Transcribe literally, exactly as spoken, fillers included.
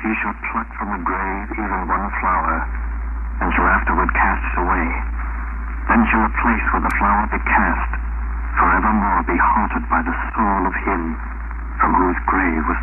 He shall pluck from the grave even one flower, and shall afterward cast it away. Then shall the place where the flower be cast forevermore be haunted by the soul of him from whose grave was